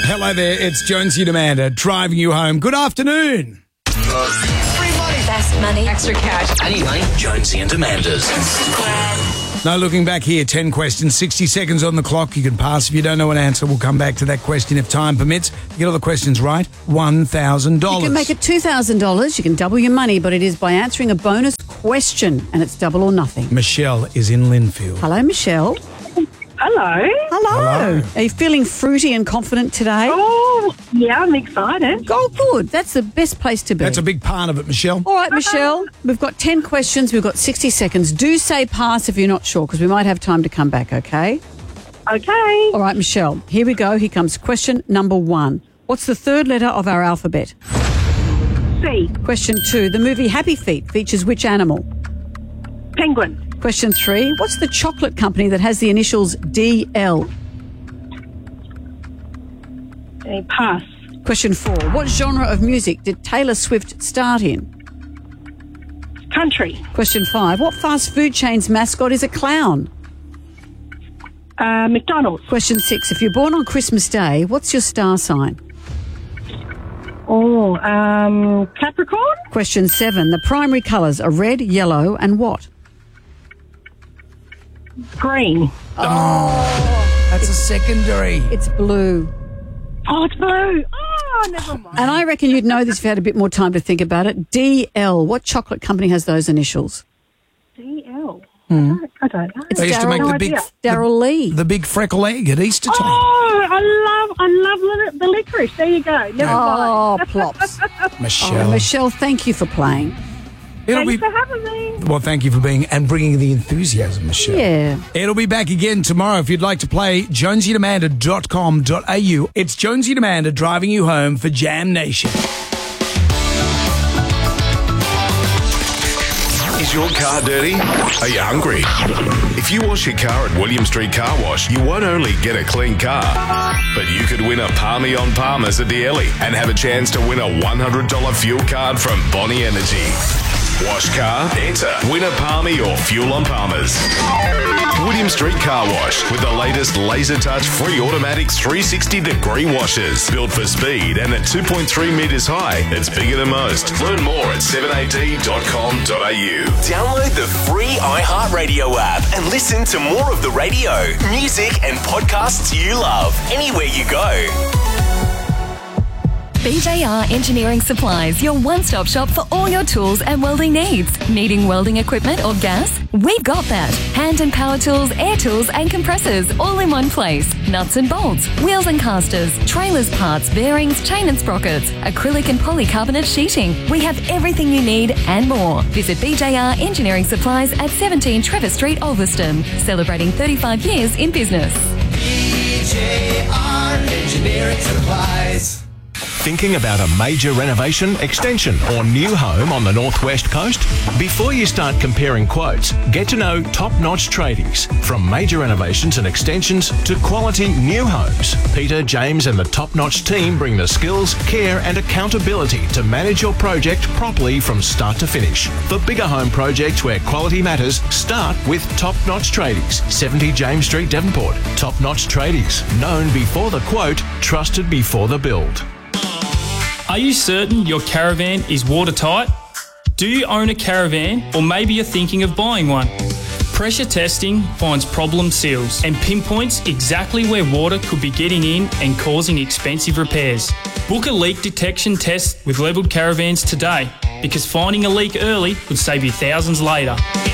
Hello there, it's Jonesy and Amanda driving you home. Good afternoon. Free money. Best money. Extra cash. I need money. Jonesy and Amanda's. No looking back here, 10 questions, 60 seconds on the clock. You can pass if you don't know an answer. We'll come back to that question if time permits. You get all the questions right, $1,000. You can make it $2,000. You can double your money, but it is by answering a bonus question, and it's double or nothing. Michelle is in Linfield. Hello, Michelle. Hello. Hello. Are you feeling fruity and confident today? Oh, yeah, I'm excited. Oh, good. That's the best place to be. That's a big part of it, Michelle. All right, Michelle, we've got 10 questions. We've got 60 seconds. Do say pass if you're not sure, because we might have time to come back, okay? Okay. All right, Michelle, here we go. Here comes question number 1. What's the third letter of our alphabet? C. Question 2. The movie Happy Feet features which animal? Penguin. Question 3. What's the chocolate company that has the initials DL? A pass. Question 4. What genre of music did Taylor Swift start in? Country. Question 5. What fast food chain's mascot is a clown? McDonald's. Question 6. If you're born on Christmas Day, what's your star sign? Oh, Capricorn. Question 7. The primary colours are red, yellow and what? Green. That's a secondary. It's blue. Oh, it's blue. Oh, never mind. And I reckon you'd know this if you had a bit more time to think about it. DL. What chocolate company has those initials? DL. I don't know. It's They used to make Darryl- the big, Darryl Lee. the big freckle egg at Easter time. Oh, I love the licorice. There you go. Never Oh, mind. plops. Michelle. Oh, Michelle, thank you for playing. It'll Thanks be, for having me. well, thank you for being and bringing the enthusiasm, Michelle. Yeah. It'll be back again tomorrow if you'd like to play jonesyandamanda.com.au. It's Jonesy and Amanda driving you home for Jam Nation. Is your car dirty? Are you hungry? If you wash your car at William Street Car Wash, you won't only get a clean car, but you could win a Palmy on Palmers at the Ellie and have a chance to win a $100 fuel card from Bonnie Energy. Wash car, enter, win a Palmy or fuel on Palmers. William Street Car Wash with the latest laser touch free automatic 360-degree washers. Built for speed and at 2.3 metres high, it's bigger than most. Learn more at 7at.com.au. Download the free iHeartRadio app and listen to more of the radio, music, and podcasts you love anywhere you go. BJR Engineering Supplies, your one-stop shop for all your tools and welding needs. Needing welding equipment or gas? We've got that. Hand and power tools, air tools and compressors all in one place. Nuts and bolts, wheels and casters, trailers parts, bearings, chain and sprockets, acrylic and polycarbonate sheeting. We have everything you need and more. Visit BJR Engineering Supplies at 17 Trevor Street, Ulverston. Celebrating 35 years in business. BJR Engineering Supplies. Thinking about a major renovation, extension or new home on the Northwest Coast? Before you start comparing quotes, get to know Top Notch Tradies. From major renovations and extensions to quality new homes, Peter, James and the Top Notch team bring the skills, care and accountability to manage your project properly from start to finish. For bigger home projects where quality matters, start with Top Notch Tradies, 70 James Street, Devonport. Top Notch Tradies, known before the quote, trusted before the build. Are you certain your caravan is watertight? Do you own a caravan or maybe you're thinking of buying one? Pressure testing finds problem seals and pinpoints exactly where water could be getting in and causing expensive repairs. Book a leak detection test with Levelled Caravans today because finding a leak early could save you thousands later.